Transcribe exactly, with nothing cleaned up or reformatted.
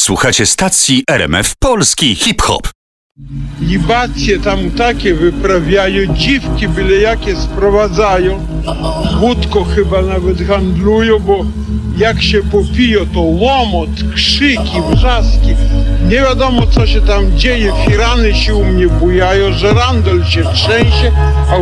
Słuchacie stacji R M F Polski Hip-Hop. Libacje tam takie wyprawiają, dziwki byle jakie sprowadzają. Wódko chyba nawet handlują, bo jak się popiją, to łomot, krzyki, wrzaski. Nie wiadomo co się tam dzieje, firany się u mnie bujają, żerandol się trzęsie, a